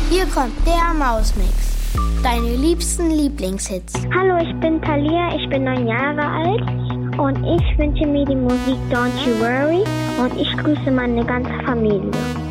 Hier kommt der Mausmix. Deine liebsten Lieblingshits. Hallo, ich bin Thalia, ich bin 9 Jahre alt und ich wünsche mir die Musik Don't You Worry und ich grüße meine ganze Familie.